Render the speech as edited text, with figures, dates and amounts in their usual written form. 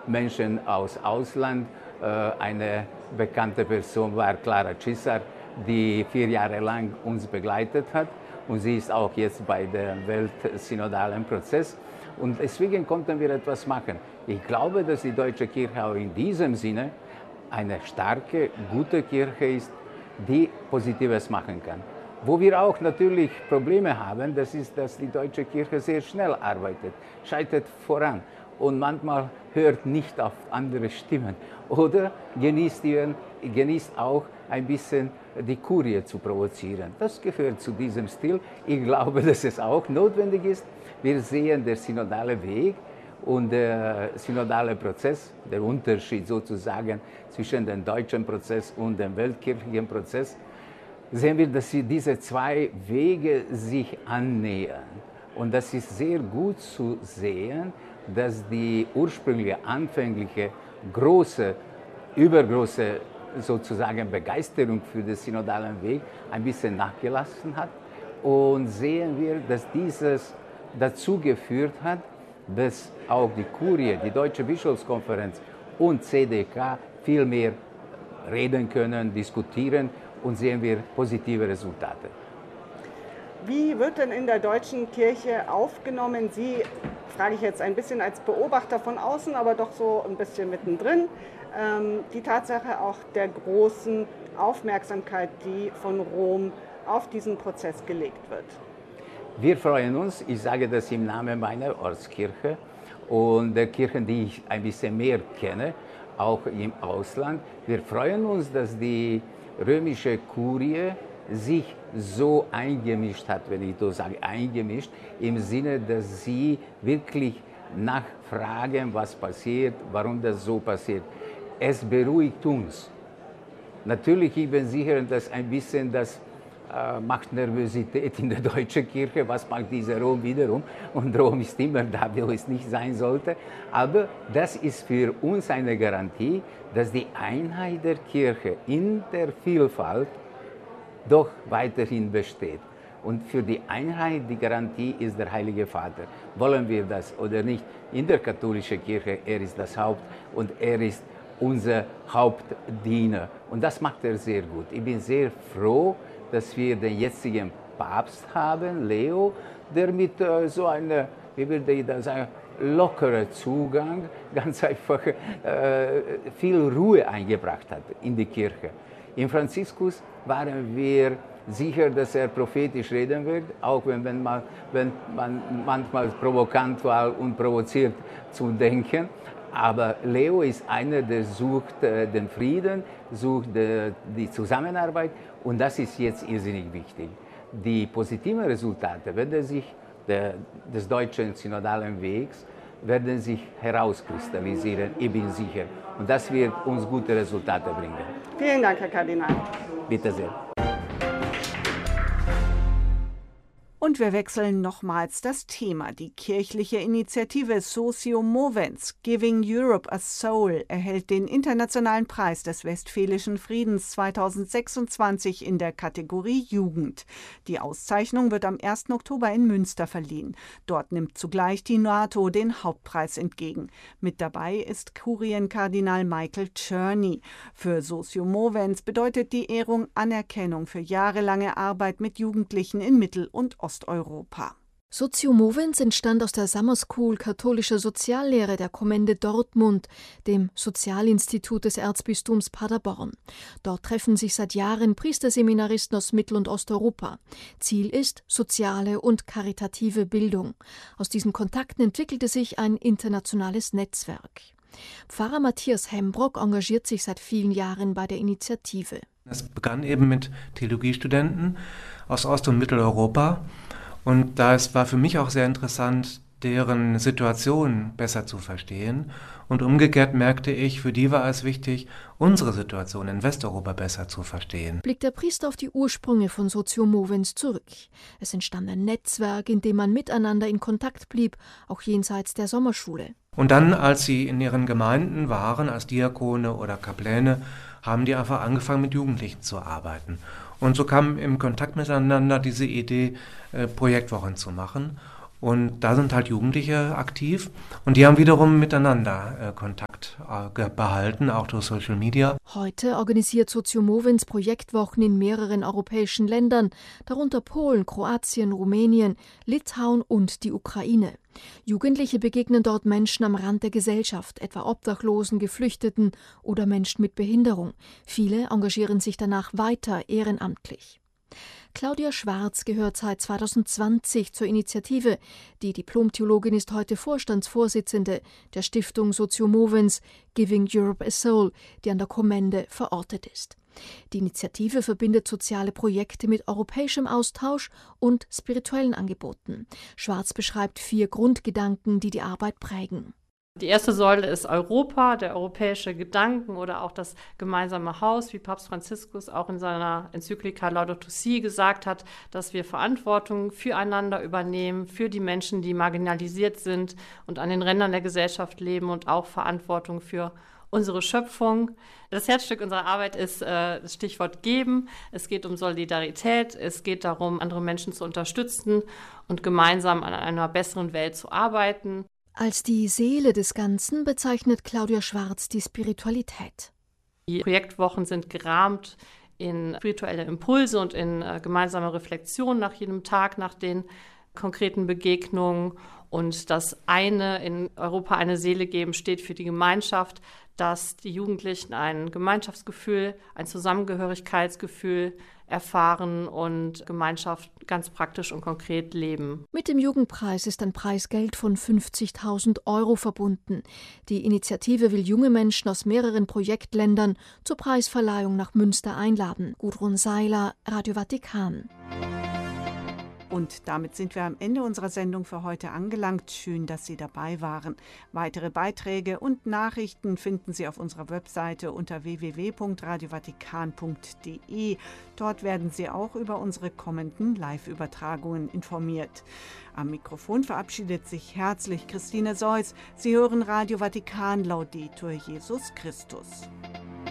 Menschen aus Ausland. Eine bekannte Person war Clara Cissar, die 4 Jahre lang uns begleitet hat. Und sie ist auch jetzt bei dem Weltsynodalen Prozess. Und deswegen konnten wir etwas machen. Ich glaube, dass die deutsche Kirche auch in diesem Sinne eine starke, gute Kirche ist, die Positives machen kann. Wo wir auch natürlich Probleme haben, das ist, dass die deutsche Kirche sehr schnell arbeitet, schreitet voran und manchmal hört nicht auf andere Stimmen oder genießt auch ein bisschen die Kurie zu provozieren. Das gehört zu diesem Stil. Ich glaube, dass es auch notwendig ist. Wir sehen den synodalen Weg und der synodale Prozess, der Unterschied sozusagen zwischen dem deutschen Prozess und dem weltkirchlichen Prozess, sehen wir, dass diese zwei Wege sich annähern. Und das ist sehr gut zu sehen, dass die ursprüngliche, anfängliche, übergroße sozusagen Begeisterung für den synodalen Weg ein bisschen nachgelassen hat. Und sehen wir, dass dieses dazu geführt hat, dass auch die Kurie, die Deutsche Bischofskonferenz und CDK viel mehr reden können, diskutieren und sehen wir positive Resultate. Wie wird denn in der deutschen Kirche aufgenommen? Sie, frage ich jetzt ein bisschen als Beobachter von außen, aber doch so ein bisschen mittendrin, die Tatsache auch der großen Aufmerksamkeit, die von Rom auf diesen Prozess gelegt wird. Wir freuen uns, ich sage das im Namen meiner Ortskirche und der Kirchen, die ich ein bisschen mehr kenne, auch im Ausland. Wir freuen uns, dass die römische Kurie sich so eingemischt hat, wenn ich so sage, eingemischt, im Sinne, dass sie wirklich nachfragen, was passiert, warum das so passiert. Es beruhigt uns. Natürlich, ich bin sicher, dass ein bisschen das macht Nervosität in der deutschen Kirche, was macht dieser Rom wiederum? Und Rom ist immer da, wo es nicht sein sollte. Aber das ist für uns eine Garantie, dass die Einheit der Kirche in der Vielfalt doch weiterhin besteht. Und für die Einheit, die Garantie ist der Heilige Vater. Wollen wir das oder nicht? In der katholischen Kirche, er ist das Haupt und er ist unser Hauptdiener. Und das macht er sehr gut. Ich bin sehr froh, dass wir den jetzigen Papst haben, Leo, der mit so einem, wie würde ich das sagen, lockerer Zugang ganz einfach viel Ruhe eingebracht hat in die Kirche. In Franziskus waren wir sicher, dass er prophetisch reden wird, auch wenn man manchmal provokant war und provoziert zu denken. Aber Leo ist einer, der sucht den Frieden, sucht die Zusammenarbeit und das ist jetzt irrsinnig wichtig. Die positiven Resultate des deutschen synodalen Wegs werden sich herauskristallisieren, ich bin sicher. Und das wird uns gute Resultate bringen. Vielen Dank, Herr Kardinal. Bitte sehr. Und wir wechseln nochmals das Thema. Die kirchliche Initiative Socio Movens, Giving Europe a Soul, erhält den Internationalen Preis des Westfälischen Friedens 2026 in der Kategorie Jugend. Die Auszeichnung wird am 1. Oktober in Münster verliehen. Dort nimmt zugleich die NATO den Hauptpreis entgegen. Mit dabei ist Kurienkardinal Michael Czerny. Für Socio Movens bedeutet die Ehrung Anerkennung für jahrelange Arbeit mit Jugendlichen in Mittel- und Osteuropa. Socio Movens entstand aus der Summer School Katholische Soziallehre der Kommende Dortmund, dem Sozialinstitut des Erzbistums Paderborn. Dort treffen sich seit Jahren Priesterseminaristen aus Mittel- und Osteuropa. Ziel ist soziale und karitative Bildung. Aus diesen Kontakten entwickelte sich ein internationales Netzwerk. Pfarrer Matthias Hembrock engagiert sich seit vielen Jahren bei der Initiative. Es begann eben mit Theologiestudenten aus Ost- und Mitteleuropa. Und es war für mich auch sehr interessant, deren Situation besser zu verstehen. Und umgekehrt merkte ich, für die war es wichtig, unsere Situation in Westeuropa besser zu verstehen. Blickt der Priester auf die Ursprünge von Socio Movens zurück. Es entstand ein Netzwerk, in dem man miteinander in Kontakt blieb, auch jenseits der Sommerschule. Und dann, als sie in ihren Gemeinden waren, als Diakone oder Kapläne, haben die einfach angefangen, mit Jugendlichen zu arbeiten. Und so kam im Kontakt miteinander diese Idee, Projektwochen zu machen. Und da sind halt Jugendliche aktiv und die haben wiederum miteinander Kontakt behalten, auch durch Social Media. Heute organisiert Sociomovens Projektwochen in mehreren europäischen Ländern, darunter Polen, Kroatien, Rumänien, Litauen und die Ukraine. Jugendliche begegnen dort Menschen am Rand der Gesellschaft, etwa Obdachlosen, Geflüchteten oder Menschen mit Behinderung. Viele engagieren sich danach weiter ehrenamtlich. Claudia Schwarz gehört seit 2020 zur Initiative. Die Diplom-Theologin ist heute Vorstandsvorsitzende der Stiftung Sociomovens Giving Europe a Soul, die an der Kommende verortet ist. Die Initiative verbindet soziale Projekte mit europäischem Austausch und spirituellen Angeboten. Schwarz beschreibt 4 Grundgedanken, die die Arbeit prägen. Die erste Säule ist Europa, der europäische Gedanken oder auch das gemeinsame Haus, wie Papst Franziskus auch in seiner Enzyklika Laudato Si gesagt hat, dass wir Verantwortung füreinander übernehmen, für die Menschen, die marginalisiert sind und an den Rändern der Gesellschaft leben und auch Verantwortung für unsere Schöpfung. Das Herzstück unserer Arbeit ist das Stichwort Geben. Es geht um Solidarität, es geht darum, andere Menschen zu unterstützen und gemeinsam an einer besseren Welt zu arbeiten. Als die Seele des Ganzen bezeichnet Claudia Schwarz die Spiritualität. Die Projektwochen sind gerahmt in spirituelle Impulse und in gemeinsame Reflexion nach jedem Tag, nach den konkreten Begegnungen. Und das eine in Europa eine Seele geben steht für die Gemeinschaft, dass die Jugendlichen ein Gemeinschaftsgefühl, ein Zusammengehörigkeitsgefühl erfahren und Gemeinschaft ganz praktisch und konkret leben. Mit dem Jugendpreis ist ein Preisgeld von 50.000 € verbunden. Die Initiative will junge Menschen aus mehreren Projektländern zur Preisverleihung nach Münster einladen. Gudrun Seiler, Radio Vatikan. Und damit sind wir am Ende unserer Sendung für heute angelangt. Schön, dass Sie dabei waren. Weitere Beiträge und Nachrichten finden Sie auf unserer Webseite unter www.radiovatikan.de. Dort werden Sie auch über unsere kommenden Live-Übertragungen informiert. Am Mikrofon verabschiedet sich herzlich Christine Seuss. Sie hören Radio Vatikan, Laudetur Jesus Christus.